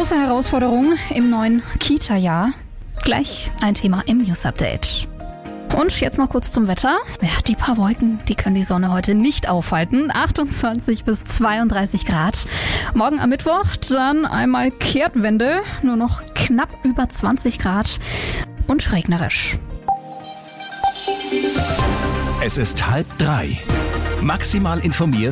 große Herausforderung im neuen Kita-Jahr. Gleich ein Thema im News-Update. Und jetzt noch kurz zum Wetter. Ja, die paar Wolken, die können die Sonne heute nicht aufhalten. 28 bis 32 Grad. Morgen am Mittwoch dann einmal Kehrtwende. Nur noch knapp über 20 Grad und regnerisch. Es ist 2:30. Maximal informiert